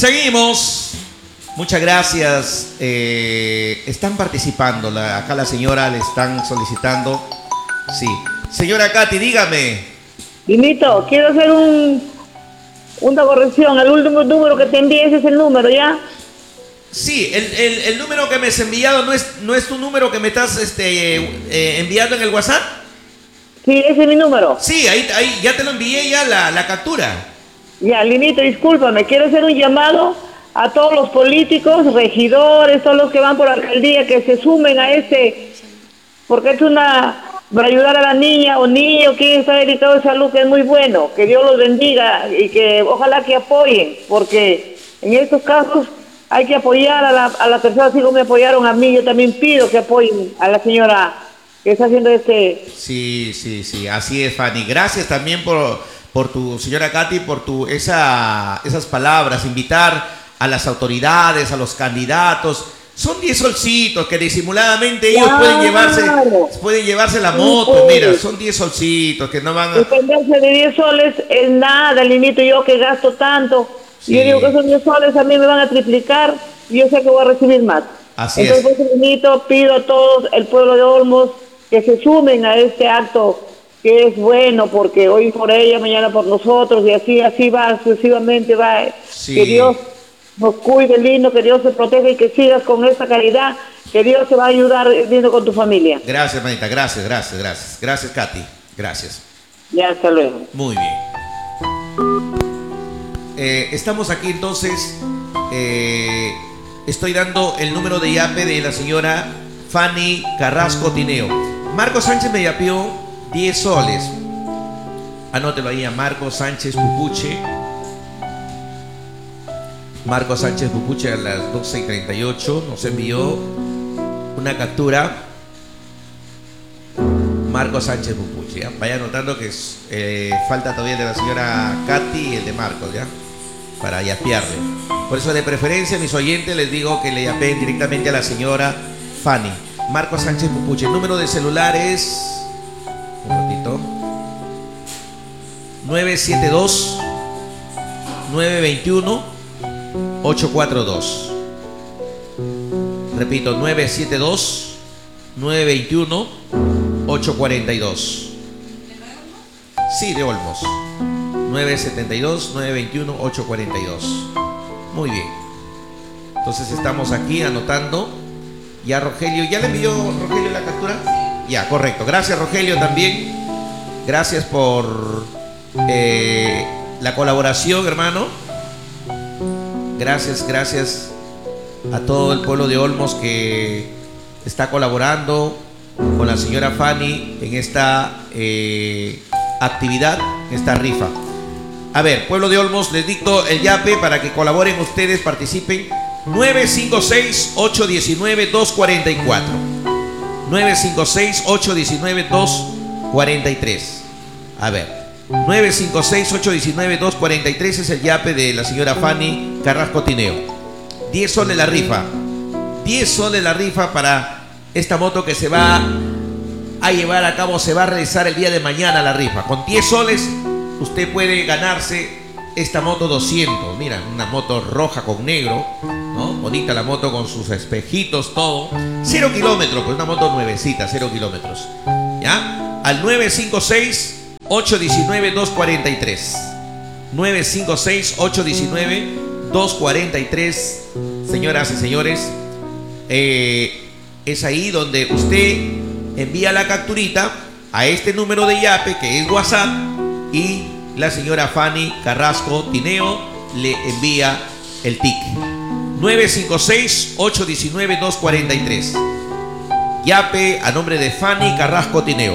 Seguimos. Muchas gracias. Están participando. Acá la señora le están solicitando. Sí. Señora Katy, dígame. Linito, quiero hacer una corrección. El último número que te envié, ese es el número, ¿ya? Sí, el número que me has enviado no es tu número que me estás enviando en el WhatsApp. Sí, ese es mi número. Sí, ahí ya te lo envié ya la captura. Ya, Linito, discúlpame, quiero hacer un llamado a todos los políticos, regidores, todos los que van por la alcaldía, que se sumen a porque es para ayudar a la niña o niño que está delicado de salud, que es muy bueno, que Dios los bendiga y que ojalá que apoyen, porque en estos casos hay que apoyar a la persona, así como me apoyaron a mí. Yo también pido que apoyen a la señora que está haciendo Sí, así es, Fanny. Gracias también por tu, señora Katy, por esas palabras, invitar a las autoridades, a los candidatos. Son 10 solcitos que disimuladamente ellos pueden llevarse la moto. Mira, son 10 solcitos que no van a... Defenderse de 10 soles es nada, Linito, yo que gasto tanto. Sí. Yo digo que esos 10 soles a mí me van a triplicar y yo sé que voy a recibir más. Así Entonces, es. Pues, Linito, pido a todos, el pueblo de Olmos, que se sumen a este acto que es bueno, porque hoy por ella, mañana por nosotros, y así va, sucesivamente va. Sí. Que Dios nos cuide, lindo, que Dios se proteja y que sigas con esa caridad, que Dios te va a ayudar, lindo, con tu familia. Gracias, manita, gracias. Gracias, Katy, gracias. Ya, hasta luego. Muy bien. Estamos aquí entonces, estoy dando el número de IAPE de la señora Fanny Carrasco Tineo. Marco Sánchez me yapeó 10 soles. Anótelo ahí a Marco Sánchez Pupuche. Marco Sánchez Pupuche a las 12:38 nos envió una captura. Marco Sánchez Pupuche, ¿ya? Vaya anotando que falta todavía el de la señora Katy y el de Marcos, ¿ya? Para yapearle. Por eso, de preferencia, a mis oyentes les digo que le yapeen directamente a la señora Fanny. Marco Sánchez Pupuche. El número de celular es... un ratito. 972-921-842. Repito, 972-921-842. Sí, de Olmos. 972-921-842. Muy bien. Entonces estamos aquí anotando. Ya Rogelio, ¿ya le envió Rogelio la captura? Ya, correcto. Gracias, Rogelio, también. Gracias por la colaboración, hermano. Gracias a todo el pueblo de Olmos que está colaborando con la señora Fanny en esta actividad, en esta rifa. A ver, pueblo de Olmos, les dicto el yape para que colaboren ustedes, participen. 956-819-244. 956-819-243. A ver, 956-819-243 es el yape de la señora Fanny Carrasco Tineo. 10 soles la rifa. 10 soles la rifa para esta moto que se va a llevar a cabo, se va a realizar el día de mañana la rifa. Con 10 soles usted puede ganarse esta moto 200. Mira, una moto roja con negro, ¿no? Bonita la moto con sus espejitos, todo. 0 kilómetros, pues una moto nuevecita, 0 kilómetros. ¿Ya? Al 956-819-243. 956-819-243. Señoras y señores, es ahí donde usted envía la capturita a este número de yape que es WhatsApp y la señora Fanny Carrasco Tineo le envía el ticket. 956-819-243. Yape a nombre de Fanny Carrasco Tineo.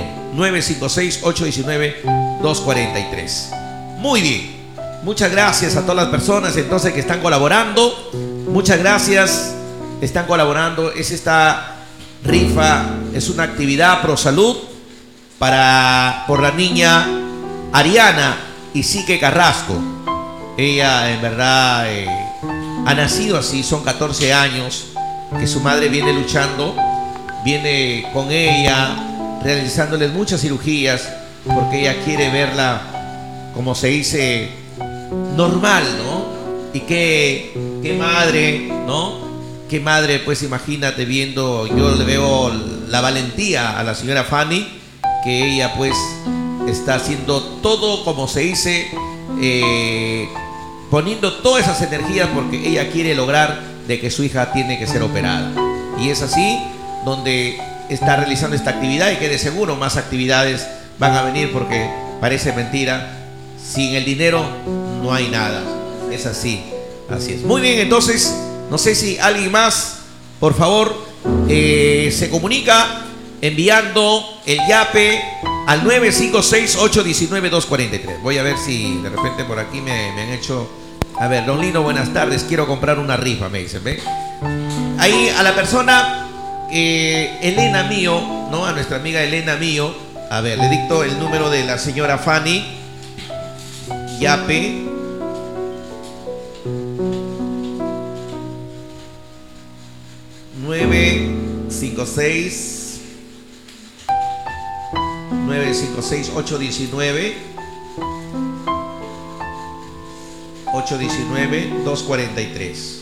956-819-243. Muy bien. Muchas gracias a todas las personas entonces que están colaborando. Muchas gracias. Están colaborando. Es esta rifa, es una actividad pro salud por la niña Ariana Isique Carrasco. Ella en verdad ha nacido así, son 14 años que su madre viene luchando, viene con ella, realizándoles muchas cirugías, porque ella quiere verla, como se dice, normal, ¿no? Y qué madre, ¿no? Qué madre, pues imagínate viendo, yo le veo la valentía a la señora Fanny, que ella pues está haciendo todo como se dice, poniendo todas esas energías porque ella quiere lograr de que su hija tiene que ser operada. Y es así donde está realizando esta actividad, y que de seguro más actividades van a venir, porque parece mentira, sin el dinero no hay nada. Es así, así es. Muy bien, entonces, no sé si alguien más, por favor, se comunica enviando el yape al 956-819-243. Voy a ver si de repente por aquí me han hecho. A ver, don Lino, buenas tardes, quiero comprar una rifa, me dicen, ¿ve? Ahí a la persona Elena Mío, ¿no? A nuestra amiga Elena Mío. A ver, le dicto el número de la señora Fanny. Yape 956-819-243.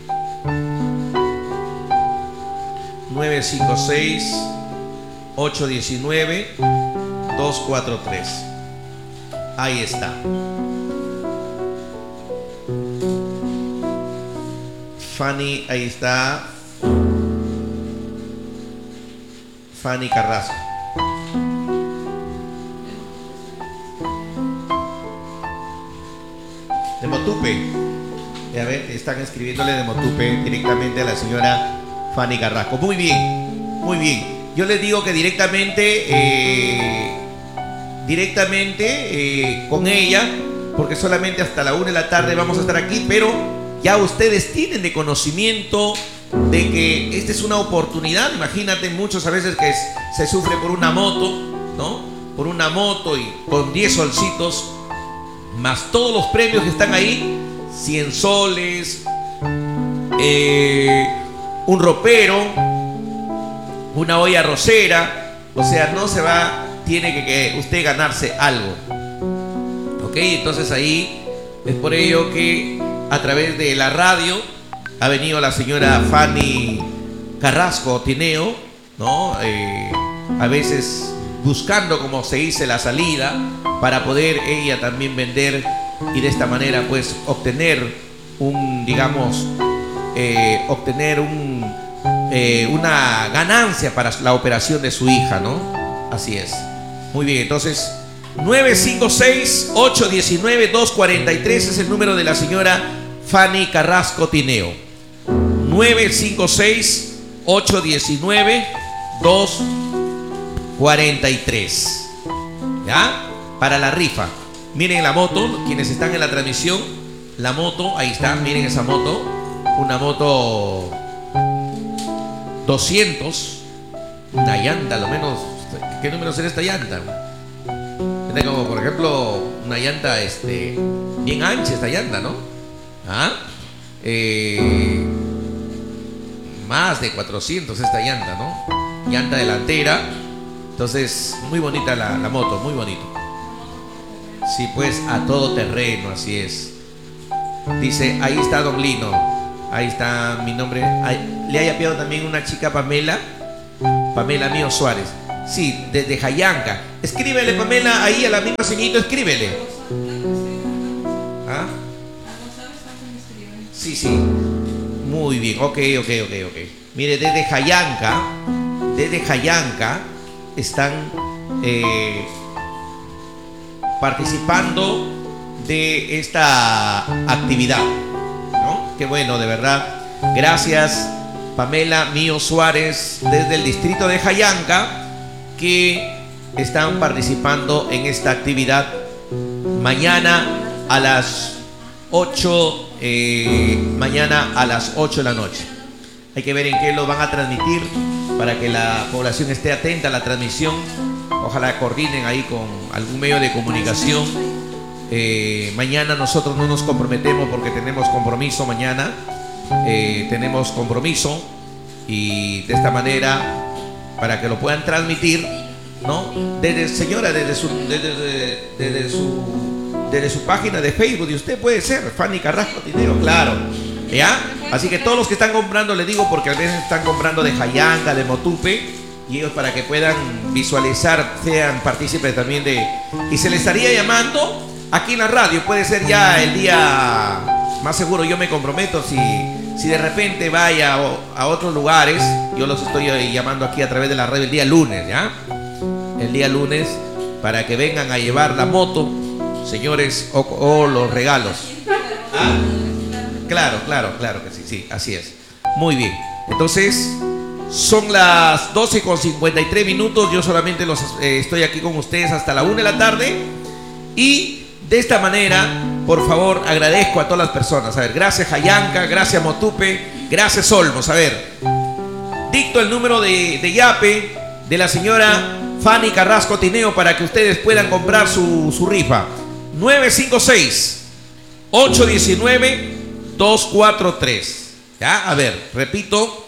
956-819-243. Ahí está. Fanny, ahí está. Fanny Carrasco. De Motupe. A ver, están escribiéndole de Motupe directamente a la señora Fanny Carrasco. Muy bien, muy bien. Yo les digo que directamente con ella, porque solamente hasta la 1 de la tarde vamos a estar aquí, pero ya ustedes tienen de conocimiento de que esta es una oportunidad. Imagínate, muchos a veces que se sufre por una moto, ¿no? Por una moto y con 10 solcitos, más todos los premios que están ahí, 100 soles, un ropero, una olla arrocera. O sea, no se va, tiene que usted ganarse algo. Ok, entonces ahí es por ello que a través de la radio ha venido la señora Fanny Carrasco Tineo, ¿no? A veces buscando, como se dice, la salida para poder ella también vender, y de esta manera pues obtener un, digamos, una ganancia para la operación de su hija, ¿no? Así es. Muy bien, entonces 956-819-243 es el número de la señora Fanny Carrasco Tineo. 956-819-243. ¿Ya? Para la rifa. Miren la moto, quienes están en la transmisión, la moto, ahí está, miren esa moto, una moto 200, una llanta, lo menos. ¿Qué número será esta llanta? Tiene como, por ejemplo, una llanta bien ancha, esta llanta, ¿no? ¿Ah? Más de 400 esta llanta, ¿no? Llanta delantera. Entonces, muy bonita la moto, muy bonito. Sí, pues a todo terreno, así es. Dice, ahí está don Lino, ahí está mi nombre. Le haya pedido también una chica, Pamela Mío Suárez. Sí, desde Jayanca. Escríbele, Pamela, ahí a la misma señorita, escríbele. ¿Ah? Sí, sí. Muy bien, ok. Mire, desde Jayanca están participando de esta actividad, ¿no? Qué bueno, de verdad. Gracias, Pamela Mío Suárez, desde el distrito de Jayanca, que están participando en esta actividad. Mañana a las 8 mañana a las 8 de la noche. Hay que ver en qué lo van a transmitir para que la población esté atenta a la transmisión. Ojalá coordinen ahí con algún medio de comunicación. Mañana nosotros no nos comprometemos porque tenemos compromiso mañana. Tenemos compromiso, y de esta manera, para que lo puedan transmitir, ¿no? Señora, desde su desde su página de Facebook y usted puede ser Fanny Carrasco Tineo, claro. ¿Ya? Así que todos los que están comprando, les digo, porque a veces están comprando de Jayanga, de Motupe, y ellos para que puedan visualizar, sean partícipes también de... Y se les estaría llamando aquí en la radio, puede ser ya el día más seguro, yo me comprometo, si de repente vaya a otros lugares, yo los estoy llamando aquí a través de la radio el día lunes, ¿ya? El día lunes, para que vengan a llevar la moto, señores, o los regalos. ¿Ah? Claro que sí, sí, así es. Muy bien, entonces son las 12:53. Yo solamente estoy aquí con ustedes hasta la 1 de la tarde. Y de esta manera, por favor, agradezco a todas las personas. A ver, gracias Jayanca, gracias Motupe, gracias Olmos. A ver, dicto el número de Yape de la señora Fanny Carrasco Tineo para que ustedes puedan comprar su rifa. 956-819-243. ¿Ya? A ver, repito,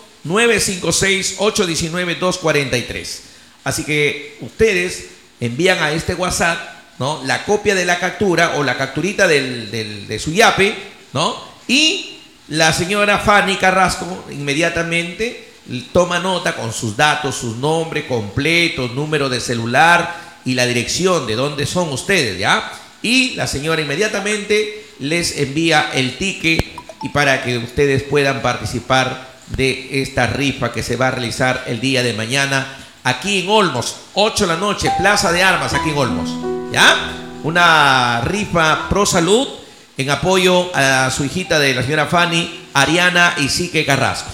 956-819-243. Así que ustedes envían a este WhatsApp, ¿no?, la copia de la captura o la capturita de su yape, ¿no? Y la señora Fanny Carrasco inmediatamente toma nota con sus datos, sus nombres completos, número de celular y la dirección de dónde son ustedes, ¿ya? Y la señora inmediatamente les envía el ticket y para que ustedes puedan participar de esta rifa que se va a realizar el día de mañana aquí en Olmos, 8 de la noche, Plaza de Armas, aquí en Olmos, ¿ya? Una rifa pro salud en apoyo a su hijita de la señora Fanny, Ariana Isique Carrasco.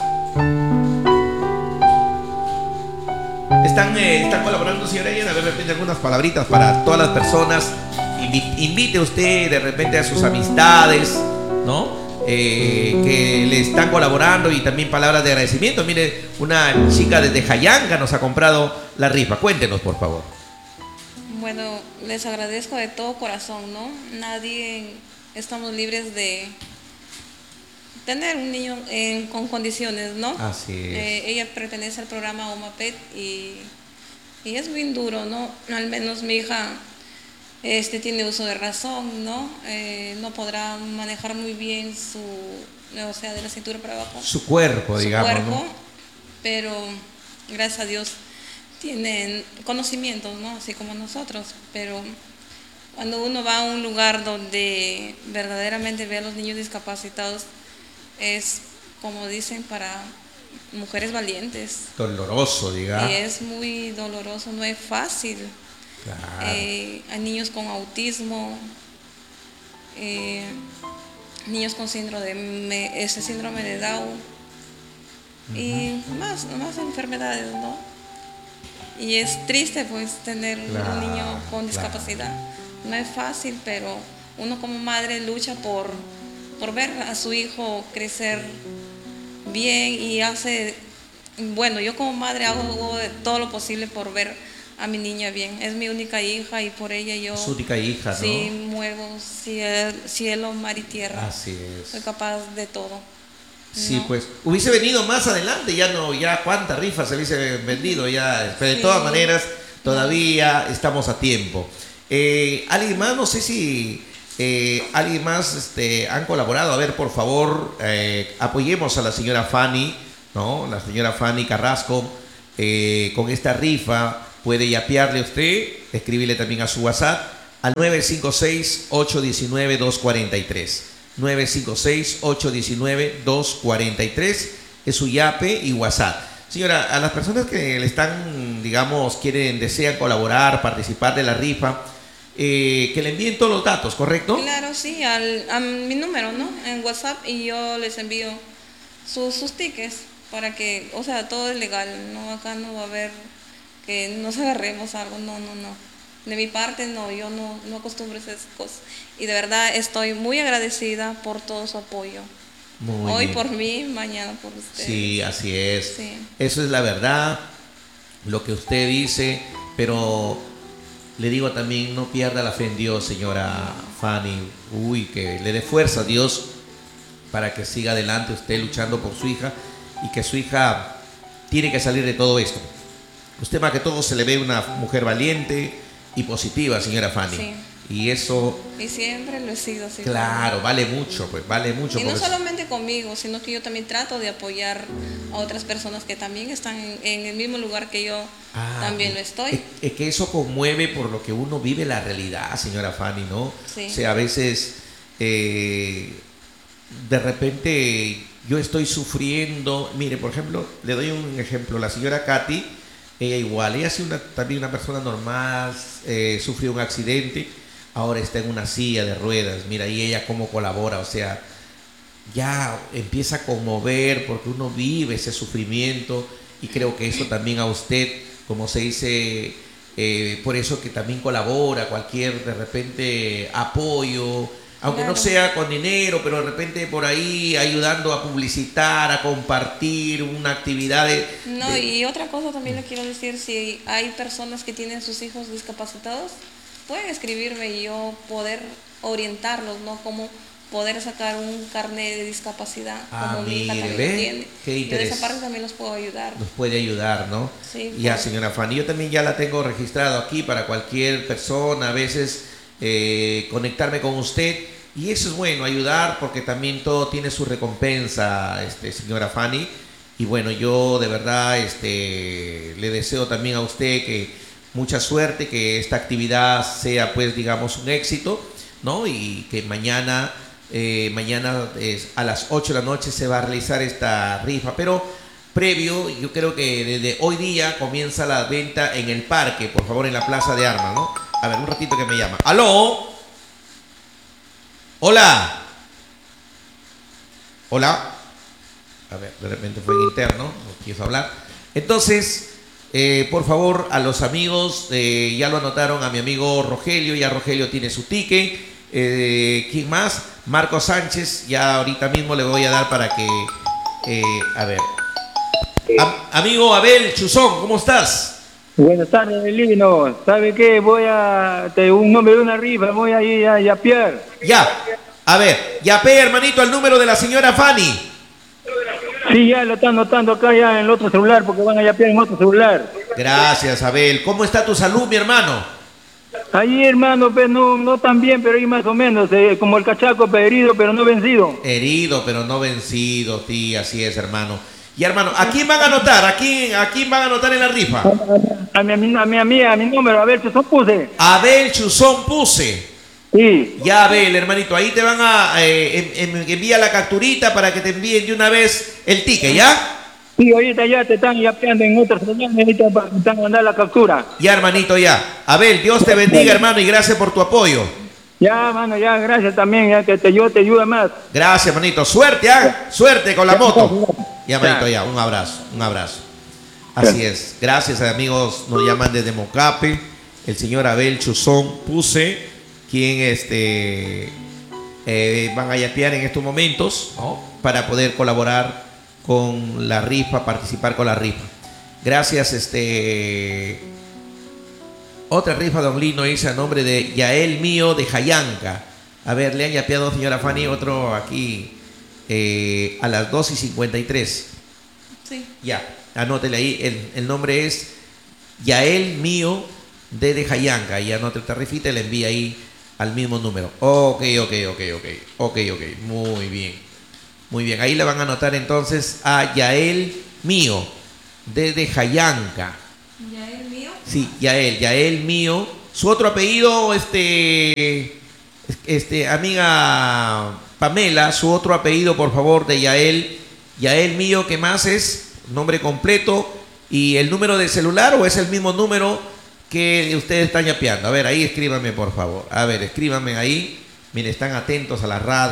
Están colaborando, señora Ariana, de repente algunas palabritas para todas las personas. Invite usted de repente a sus amistades, ¿no?, que le están colaborando, y también palabras de agradecimiento. Mire, una chica desde Jayanga nos ha comprado la rifa. Cuéntenos, por favor. Bueno, les agradezco de todo corazón, ¿no? Nadie estamos libres de tener un niño con condiciones, ¿no? Así es. Ella pertenece al programa OMAPET y es bien duro, ¿no? Al menos mi hija tiene uso de razón, ¿no? No podrá manejar muy bien o sea, de la cintura para abajo. Su cuerpo, digamos, ¿no? Pero gracias a Dios tienen conocimientos, ¿no? Así como nosotros. Pero cuando uno va a un lugar donde verdaderamente ve a los niños discapacitados, es, como dicen, para mujeres valientes. Doloroso, digamos. Y es muy doloroso, no es fácil. Claro. Hay niños con autismo, niños con síndrome de Down y más enfermedades, ¿no? Y es triste pues tener un niño con discapacidad. No es fácil, pero uno como madre lucha por ver a su hijo crecer bien y bueno, yo como madre hago todo lo posible por ver a mi niña bien. Es mi única hija y por ella yo... Su única hija, ¿no? Sí, muevo cielo, mar y tierra. Así es. Soy capaz de todo. Sí, ¿no? pues hubiese venido más adelante, ya cuántas rifas se hubiese vendido ya, pero de todas maneras todavía estamos a tiempo. Alguien más, no sé si alguien más han colaborado. A ver, por favor, apoyemos a la señora Fanny, ¿no? La señora Fanny Carrasco con esta rifa. Puede yapearle usted, escribirle también a su WhatsApp al 956-819-243. 956-819-243 es su yape y WhatsApp. Señora, a las personas que le están, digamos, desean colaborar, participar de la rifa, que le envíen todos los datos, ¿correcto? Claro, sí, a mi número, ¿no? En WhatsApp, y yo les envío sus tickets para que, o sea, todo es legal, ¿no? Acá no va a haber que nos agarremos algo, no. De mi parte, no, yo no acostumbro a esas cosas. Y de verdad estoy muy agradecida por todo su apoyo. Hoy por mí, mañana por ustedes. Sí, así es. Sí. Eso es la verdad, lo que usted dice, pero le digo también, no pierda la fe en Dios, señora Fanny. Que le dé fuerza a Dios para que siga adelante usted luchando por su hija, y que su hija tiene que salir de todo esto. Usted más que todo se le ve una mujer valiente y positiva, señora Fanny. Sí. Y eso, Y siempre lo he sido así. claro, vale mucho, pues vale mucho. Y no porque- solamente conmigo, sino que yo también trato de apoyar a otras personas que también están en el mismo lugar que yo Ah, también lo es, estoy. es que eso conmueve por lo que uno vive la realidad, señora Fanny, ¿no? Sí. O sea, a veces de repente yo estoy sufriendo. Mire, por ejemplo, le doy un ejemplo. La señora Katy, ella igual, ella es también una persona normal, sufrió un accidente, ahora está en una silla de ruedas. Mira, y ella cómo colabora, o sea, ya empieza a conmover porque uno vive ese sufrimiento y creo que eso también a usted, como se dice, por eso que también colabora, cualquier de repente apoyo, aunque no Claro. sea con dinero, pero de repente por ahí ayudando a publicitar, a compartir una actividad No, y otra cosa también le quiero decir, si hay personas que tienen sus hijos discapacitados, pueden escribirme y yo poder orientarlos, ¿no? Cómo poder sacar un carnet de discapacidad, como mi hija mire, también ¿ve? lo tiene. Qué Yo de interés. esa parte también los puedo ayudar. Nos puede ayudar, ¿no? Sí, Ya, pues. señora Fanny, yo también ya la tengo registrado aquí para cualquier persona, a veces conectarme con usted, y eso es bueno, ayudar, porque también todo tiene su recompensa, señora Fanny, y bueno, yo de verdad le deseo también a usted que mucha suerte, que esta actividad sea, pues, digamos, un éxito, ¿no? Y que mañana a las 8 de la noche se va a realizar esta rifa, pero previo, yo creo que desde hoy día comienza la venta en el parque, por favor, en la Plaza de Armas, ¿no? A ver, un ratito que me llama. ¡Aló! ¡Hola! ¿Hola? A ver, de repente fue en interno, no quiso hablar. Entonces, por favor, a los amigos, ya lo anotaron a mi amigo Rogelio, ya Rogelio tiene su ticket. ¿Quién más? Marco Sánchez, ya ahorita mismo le voy a dar para que... a ver. Amigo Abel Chuzón, ¿cómo estás? Buenas tardes, Lino. ¿Sabe qué? Un nombre de una rifa, voy a ir a yapear. Ya, a ver, yapé, hermanito, el número de la señora Fanny. Sí, ya lo están notando acá ya en el otro celular, porque van a yapear en otro celular. Gracias, Abel. ¿Cómo está tu salud, mi hermano? Ahí, hermano, pues no tan bien, pero ahí más o menos, como el cachaco, pero herido, pero no vencido. Herido, pero no vencido, sí, así es, hermano. Y hermano, ¿a quién van a anotar? ¿A quién van a anotar en la rifa? A mi amiga, a mi número, a ver, ¿qué son puse? Abel Chuzón Puse. Sí. Ya, Abel, hermanito, ahí te van a enviar la capturita para que te envíen de una vez el ticket, ¿ya? Sí, ahorita ya te están yapeando en otro celular, ahorita te están mandando la captura. Ya, hermanito, ya. Abel, Dios te bendiga, hermano, y gracias por tu apoyo. Ya, mano, ya, gracias también, ya que yo te ayuda más. Gracias, hermanito. Suerte, ¿ah? Suerte con la moto. Ya, hermanito, ya. Un abrazo, un abrazo. Así es. Gracias, amigos. Nos llaman desde Mocape. El señor Abel Chuzón Puse, quien van a yapear en estos momentos, ¿no? Para poder colaborar con la rifa, participar con la rifa. Gracias, otra rifa, don Lino, dice a nombre de Yael Mío de Jayanca. A ver, le han yapeado, señora Fanny, otro aquí a las 2:53. Sí. Ya, anótele ahí. El nombre es Yael Mío de Jayanca. Y anote esta rifita y le envía ahí al mismo número. Ok. Muy bien. Muy bien. Ahí le van a anotar entonces a Yael Mío de Jayanca. ¿Ya es mío? Sí, Yael Mío. Su otro apellido, amiga Pamela, su otro apellido, por favor, de Yael Mío, ¿qué más es? Nombre completo y el número de celular, o es el mismo número que ustedes están yapeando. A ver, ahí escríbanme, por favor. A ver, escríbanme ahí. Mire, están atentos a la radio.